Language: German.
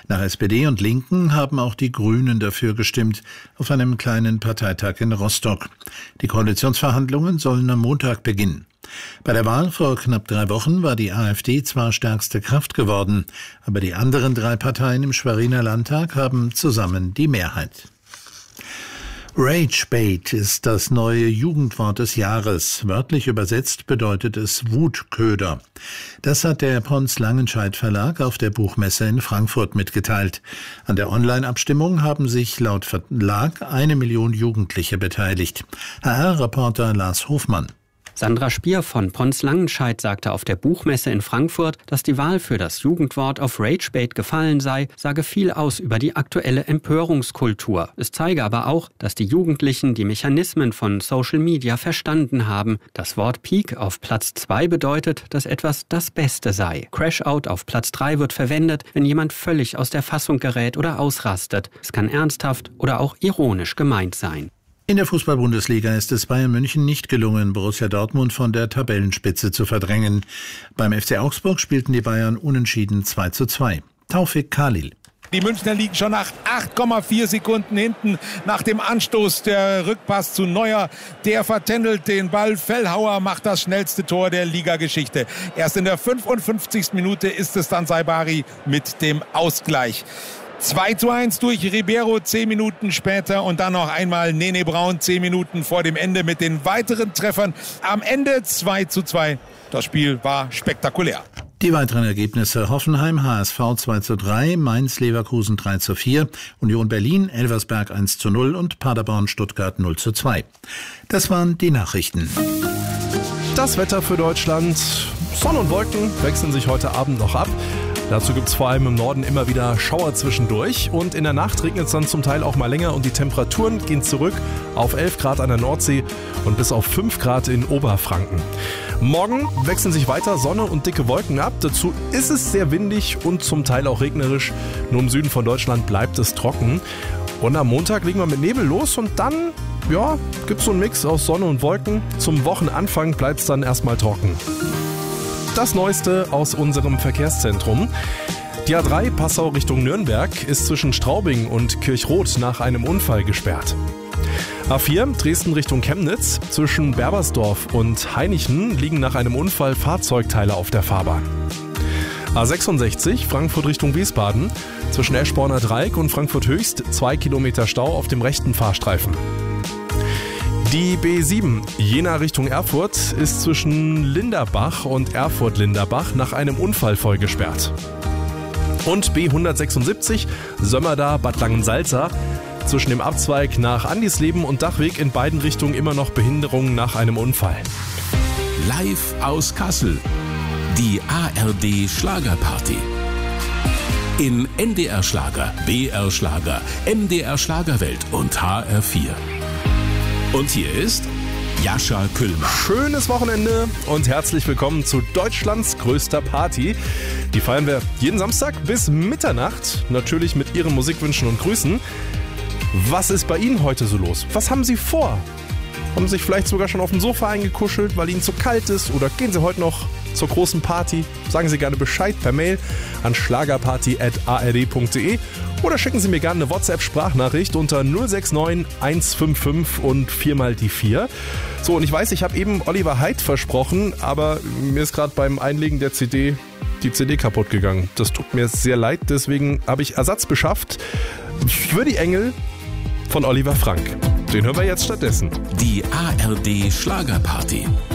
Nach SPD und Linken haben auch die Grünen dafür gestimmt, auf einem kleinen Parteitag in Rostock. Die Koalitionsverhandlungen sollen am Montag beginnen. Bei der Wahl vor knapp 3 Wochen war die AfD zwar stärkste Kraft geworden, aber die anderen 3 Parteien im Schweriner Landtag haben zusammen die Mehrheit. Ragebait ist das neue Jugendwort des Jahres. Wörtlich übersetzt bedeutet es Wutköder. Das hat der Pons-Langenscheidt Verlag auf der Buchmesse in Frankfurt mitgeteilt. An der Online-Abstimmung haben sich laut Verlag 1 Million Jugendliche beteiligt. HR-Reporter Lars Hofmann. Sandra Spier von Pons-Langenscheidt sagte auf der Buchmesse in Frankfurt, dass die Wahl für das Jugendwort auf Ragebait gefallen sei, sage viel aus über die aktuelle Empörungskultur. Es zeige aber auch, dass die Jugendlichen die Mechanismen von Social Media verstanden haben. Das Wort Peak auf Platz 2 bedeutet, dass etwas das Beste sei. Crashout auf Platz 3 wird verwendet, wenn jemand völlig aus der Fassung gerät oder ausrastet. Es kann ernsthaft oder auch ironisch gemeint sein. In der Fußball-Bundesliga ist es Bayern München nicht gelungen, Borussia Dortmund von der Tabellenspitze zu verdrängen. Beim FC Augsburg spielten die Bayern unentschieden 2:2. Taufik Khalil. Die Münchner liegen schon nach 8,4 Sekunden hinten nach dem Anstoß. Der Rückpass zu Neuer, der vertändelt den Ball. Fellhauer macht das schnellste Tor der Ligageschichte. Erst in der 55. Minute ist es dann Saibari mit dem Ausgleich. 2:1 durch Ribeiro 10 Minuten später und dann noch einmal Nene Braun 10 Minuten vor dem Ende mit den weiteren Treffern. Am Ende 2:2. Das Spiel war spektakulär. Die weiteren Ergebnisse: Hoffenheim HSV 2:3, Mainz Leverkusen 3:4, Union Berlin Elversberg 1:0 und Paderborn Stuttgart 0:2. Das waren die Nachrichten. Das Wetter für Deutschland. Sonne und Wolken wechseln sich heute Abend noch ab. Dazu gibt es vor allem im Norden immer wieder Schauer zwischendurch und in der Nacht regnet es dann zum Teil auch mal länger und die Temperaturen gehen zurück auf 11 Grad an der Nordsee und bis auf 5 Grad in Oberfranken. Morgen wechseln sich weiter Sonne und dicke Wolken ab. Dazu ist es sehr windig und zum Teil auch regnerisch. Nur im Süden von Deutschland bleibt es trocken. Und am Montag legen wir mit Nebel los und dann gibt es so einen Mix aus Sonne und Wolken. Zum Wochenanfang bleibt es dann erstmal trocken. Das Neueste aus unserem Verkehrszentrum. Die A3 Passau Richtung Nürnberg ist zwischen Straubing und Kirchroth nach einem Unfall gesperrt. A4 Dresden Richtung Chemnitz. Zwischen Berbersdorf und Hainichen liegen nach einem Unfall Fahrzeugteile auf der Fahrbahn. A66 Frankfurt Richtung Wiesbaden. Zwischen Eschborner Dreieck und Frankfurt Höchst 2 Kilometer Stau auf dem rechten Fahrstreifen. Die B7 Jena Richtung Erfurt ist zwischen Linderbach und Erfurt-Linderbach nach einem Unfall voll gesperrt. Und B176 Sömmerda Bad Langensalza zwischen dem Abzweig nach Andisleben und Dachweg in beiden Richtungen immer noch Behinderungen nach einem Unfall. Live aus Kassel. Die ARD Schlagerparty. In NDR Schlager, BR Schlager, MDR Schlagerwelt und HR4. Und hier ist Jascha Küllmann. Schönes Wochenende und herzlich willkommen zu Deutschlands größter Party. Die feiern wir jeden Samstag bis Mitternacht, natürlich mit Ihren Musikwünschen und Grüßen. Was ist bei Ihnen heute so los? Was haben Sie vor? Haben Sie sich vielleicht sogar schon auf dem Sofa eingekuschelt, weil Ihnen zu kalt ist? Oder gehen Sie heute noch zur großen Party? Sagen Sie gerne Bescheid per Mail an schlagerparty@ard.de oder schicken Sie mir gerne eine WhatsApp-Sprachnachricht unter 069 155 und 4 mal die 4. So, und ich weiß, ich habe eben Oliver Haidt versprochen, aber mir ist gerade beim Einlegen der CD die CD kaputt gegangen. Das tut mir sehr leid, deswegen habe ich Ersatz beschafft für die Engel von Oliver Frank. Den hören wir jetzt stattdessen. Die ARD Schlagerparty.